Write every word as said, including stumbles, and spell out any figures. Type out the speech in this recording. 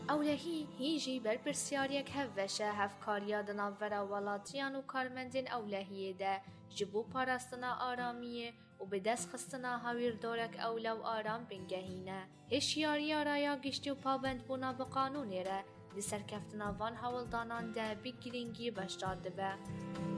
ئەولەهی هیژی بەرپرسیارێک هەڤەشە هەفکاریە دناڤەرە وڵاتیان و کارمەندین ئەولەهیەدا ji bo parastina aramiyê û bi dest xistina hawîrdorek ewle û aram bingehîne. Hêşyariya raya giştî û pabendbûna bi qanûnê re di serkeftina van hewildanan de bi girîngî beşdar dibe.